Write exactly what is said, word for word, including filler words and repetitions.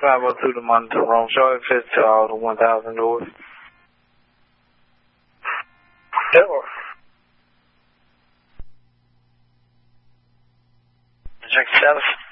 five oh two to monitor wrong. Charlie fifth to all the one thousand doors. Door. Check status.